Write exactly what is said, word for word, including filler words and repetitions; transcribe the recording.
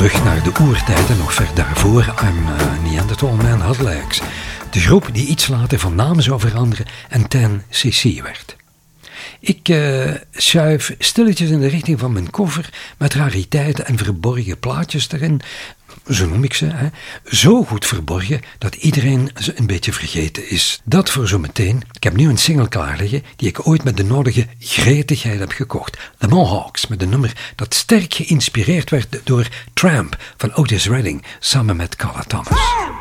terug naar de oertijd en nog ver daarvoor. I'm a Neanderthal Man had legs. De groep die iets later van naam zou veranderen en ten C C werd. Ik uh, schuif stilletjes in de richting van mijn koffer met rariteiten en verborgen plaatjes erin. Zo noem ik ze, hè. Zo goed verborgen dat iedereen ze een beetje vergeten is. Dat voor zometeen. Ik heb nu een single klaar liggen die ik ooit met de nodige gretigheid heb gekocht. The Mohawks, met een nummer dat sterk geïnspireerd werd door Tramp van Otis Redding samen met Carla Thomas.